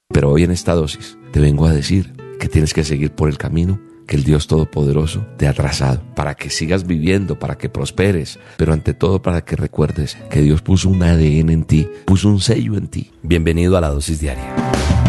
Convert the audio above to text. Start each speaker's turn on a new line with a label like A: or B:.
A: Pero hoy en esta dosis te vengo a decir que tienes que seguir por el camino que el Dios Todopoderoso te ha trazado, para que sigas viviendo, para que prosperes, pero ante todo para que recuerdes que Dios puso un ADN en ti, puso un sello en ti.
B: Bienvenido a la dosis diaria.